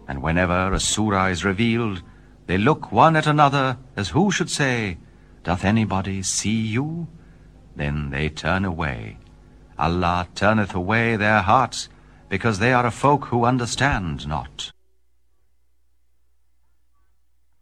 And whenever a surah is revealed, they look one at another as who should say, Doth anybody see you? Then they turn away. Allah turneth away their hearts, because they are a folk who understand not.